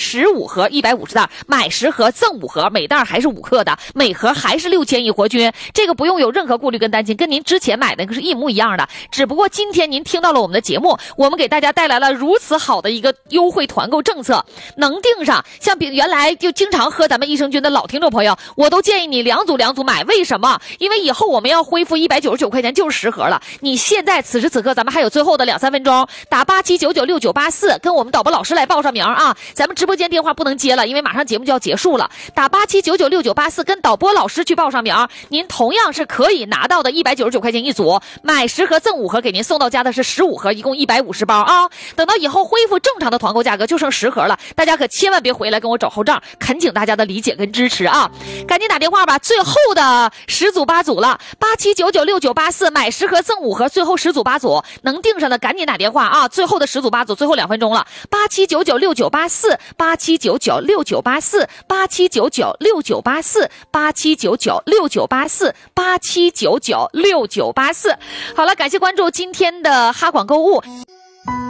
15盒150袋，买10盒赠5盒，每袋还是5克的，每盒还是6000活菌，这个不用有任何顾虑跟担心，跟您之前买的是一模一样的。只不过今天您听到了我们的节目，我们给大家带来了如此好的一个优惠团购政策，能订上。像原来就经常喝咱们益生菌的老听众朋友，我都建议你两组买。为什么？因为以后我们要恢复199块钱就是10盒了。你现在此时此刻咱们还有最后的2-3分钟，打87996984跟我们导播老师来报上名啊。咱们直播间电话不能接了，因为马上节目就要结束了。打87996984跟导播老师去报上名，您同样是可以拿到的199块钱一组，买10盒赠5盒，给您送到家的是15盒，一共150包啊。等到以后恢复正常的团购价格就剩10盒了，大家可千万别回来跟我找后账，恳请大家的理解跟支持啊！赶紧打电话吧，最后的10组8组了，87996984买10盒赠5盒，最后10组8组能订上的赶紧打电话啊！最后的10组8组，最后2分钟了，87996984，87996984，87996984，87996984。好了，感谢关注今天的哈广购物。